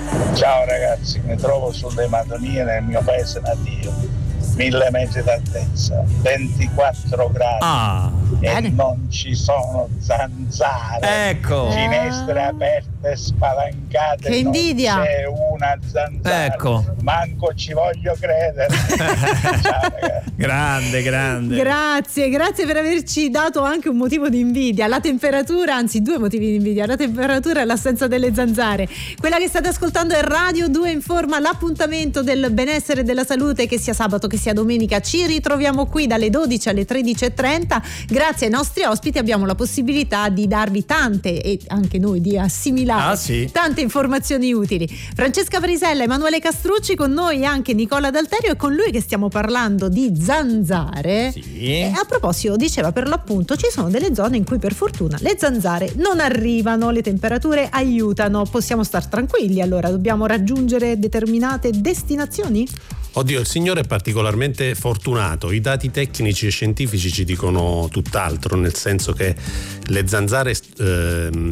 Ciao ragazzi, mi trovo sulle Madonie nel mio paese natio, 1000 metri d'altezza, 24 gradi e non ci sono zanzare. Ecco. Finestre aperte, spalancate, che invidia. non c'è una zanzara. Ecco. Manco ci voglio credere. Ciao ragazzi. Grande. Grazie per averci dato anche un motivo di invidia, la temperatura, anzi 2 motivi di invidia, la temperatura e l'assenza delle zanzare. Quella che state ascoltando è Radio 2 Informa, l'appuntamento del benessere e della salute, che sia sabato che sia domenica. Ci ritroviamo qui dalle 12 alle 13:30. Grazie ai nostri ospiti abbiamo la possibilità di darvi tante, e anche noi di assimilare tante informazioni utili. Francesca Parisella, Emanuele Castrucci, con noi anche Nicola D'Alterio, e con lui che stiamo parlando di zanzare. E a proposito, diceva, per l'appunto ci sono delle zone in cui per fortuna le zanzare non arrivano, le temperature aiutano. Possiamo star tranquilli, allora dobbiamo raggiungere determinate destinazioni? Oddio, il signore è particolarmente fortunato. I dati tecnici e scientifici ci dicono tutt'altro, nel senso che le zanzare